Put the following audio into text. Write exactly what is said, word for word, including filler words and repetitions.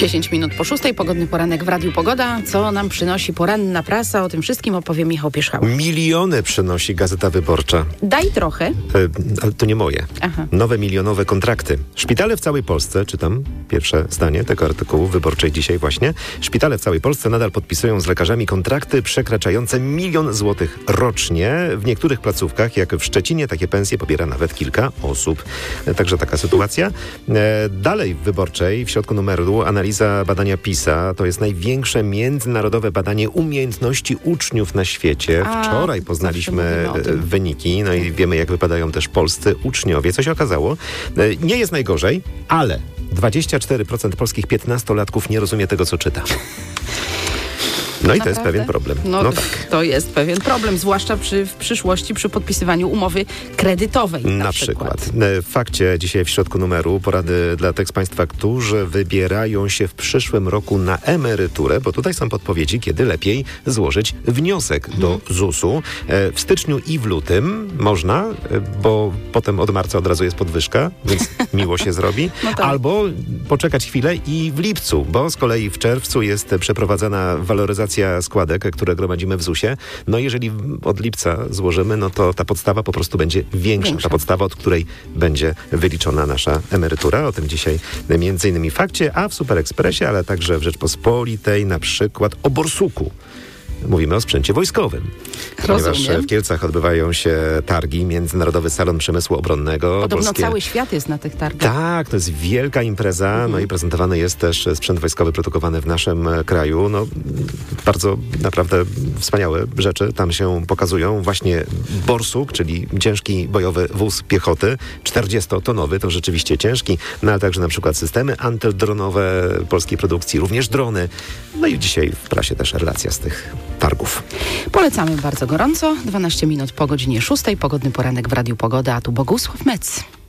dziesięć minut po szóstej, pogodny poranek w Radiu Pogoda. Co nam przynosi poranna prasa? O tym wszystkim opowie Michał Pierzchała. Miliony przynosi Gazeta Wyborcza. Daj trochę. E, ale to nie moje. Aha. Nowe milionowe kontrakty. Szpitale w całej Polsce, czytam pierwsze zdanie tego artykułu Wyborczej dzisiaj właśnie. Szpitale w całej Polsce nadal podpisują z lekarzami kontrakty przekraczające milion złotych rocznie. W niektórych placówkach, jak w Szczecinie, takie pensje pobiera nawet kilka osób. E, także taka sytuacja. E, dalej w Wyborczej, w środku numeru, analiza badania PISA. To jest największe międzynarodowe badanie umiejętności uczniów na świecie. A, Wczoraj poznaliśmy wyniki, no i wiemy, jak wypadają też polscy uczniowie. Co się okazało? Nie jest najgorzej, ale dwadzieścia cztery procent polskich piętnastolatków nie rozumie tego, co czyta. No i to jest pewien problem. No, no tak. To jest pewien problem, zwłaszcza przy, w przyszłości przy podpisywaniu umowy kredytowej. Na, na przykład. przykład. W fakcie dzisiaj w środku numeru porady dla tych z Państwa, którzy wybierają się w przyszłym roku na emeryturę, bo tutaj są podpowiedzi, kiedy lepiej złożyć wniosek hmm. do zusu. W styczniu i w lutym można, bo potem od marca od razu jest podwyżka, więc miło się zrobi. No tak. Albo poczekać chwilę i w lipcu, bo z kolei w czerwcu jest przeprowadzana waloryzacja składek, które gromadzimy w zusie. No jeżeli od lipca złożymy, no to ta podstawa po prostu będzie większa. większa. Ta podstawa, od której będzie wyliczona nasza emerytura. O tym dzisiaj między innymi w fakcie, a w Super Expressie, ale także w Rzeczpospolitej, na przykład o borsuku. Mówimy o sprzęcie wojskowym. Ponieważ Rozumiem. w Kielcach odbywają się targi, Międzynarodowy Salon Przemysłu Obronnego. Podobno Polskie... cały świat jest na tych targach. Tak, to jest wielka impreza, mhm. no i prezentowany jest też sprzęt wojskowy produkowany w naszym kraju. No, bardzo naprawdę wspaniałe rzeczy tam się pokazują. Właśnie borsuk, czyli ciężki bojowy wóz piechoty, czterdziestotonowy, to rzeczywiście ciężki, no ale także na przykład systemy antydronowe polskiej produkcji, również drony. No i dzisiaj w prasie też relacja z tych targów. Polecamy bardzo gorąco. dwanaście minut po godzinie szóstej. Pogodny poranek w Radiu Pogoda, a tu Bogusław Mec.